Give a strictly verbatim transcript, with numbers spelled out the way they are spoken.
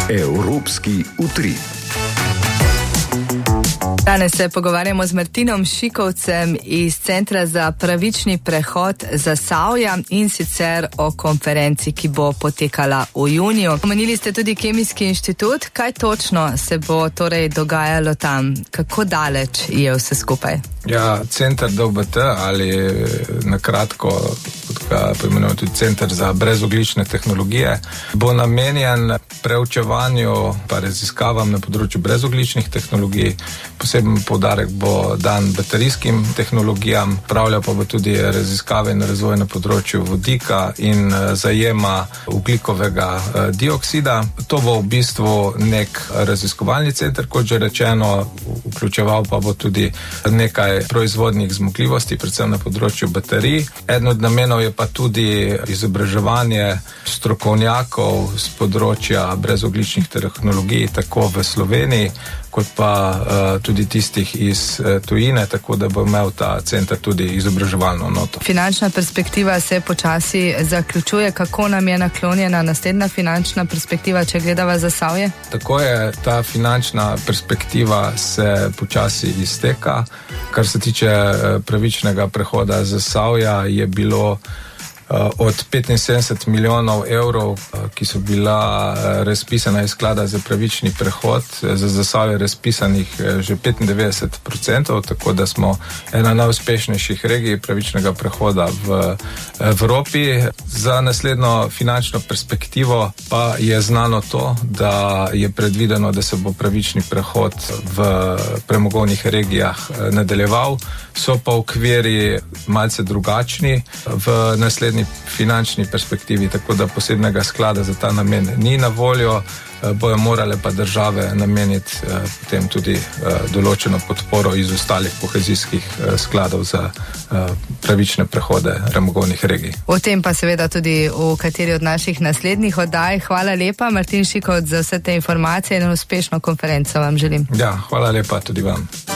Evropski utrip. Danes se pogovarjamo z Martinom Šikovcem iz Centra za pravični prehod Zasavja in sicer o konferenci, ki bo potekala v juniju. Omenili ste tudi Kemijski inštitut. Kaj točno se bo torej dogajalo tam? Kako daleč je vse skupaj? Ja, Center D O B T ali na kratko, kot ga poimenujemo tudi Center za brezoglične tehnologije, bo namenjen preučevanju pa raziskavam na področju brezogličnih tehnologij. Poseben poudarek bo dan baterijskim tehnologijam, pravlja pa bo tudi raziskave in razvoj na področju vodika in zajema ogljikovega dioksida. To bo v bistvu nek raziskovalni center, kot že rečeno, vključeval pa bo tudi nekaj proizvodnih zmogljivosti, predvsem na področju baterij. Eden od namenov je pa tudi izobraževanje strokovnjakov z področja brezogličnih tehnologij, tako v Sloveniji, kot pa uh, tudi tistih iz uh, tujine, tako da bo imel ta center tudi izobraževalno noto. Finančna perspektiva se počasi zaključuje. Kako nam je naklonjena naslednja finančna perspektiva, če gledava Zasavje? Tako je, ta finančna perspektiva se počasi izteka. Kar se tiče uh, pravičnega prehoda Zasavja, je bilo od petinsedemdeset milijonov evrov, ki so bila razpisana iz sklada za pravični prehod, za Zasavje razpisanih že petindevetdeset procentov, tako da smo ena najuspešnejših regij pravičnega prehoda v Evropi. Za naslednjo finančno perspektivo pa je znano to, da je predvideno, da se bo pravični prehod v premogovnih regijah nadaljeval, so pa okviri malce drugačni v naslednji finančni perspektivi, tako da posebnega sklada za ta namen ni na voljo, bojo morale pa države nameniti eh, potem tudi eh, določeno podporo iz ostalih kohezijskih eh, skladov za eh, pravične prehode premogovnih regij. O tem pa seveda tudi v kateri od naših naslednjih oddaj. Hvala lepa, Martin Šikovc, za vse te informacije in uspešno konferenco vam želim. Ja, hvala lepa tudi vam.